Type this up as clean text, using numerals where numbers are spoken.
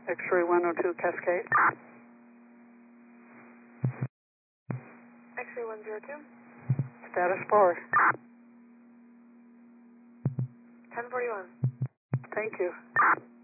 X-ray 102 Cascade. X-ray 102. Status 4. 1041. Thank you.